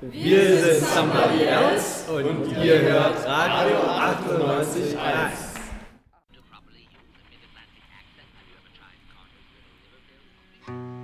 Wir sind Somebody Else und ihr hört Radio 98.1.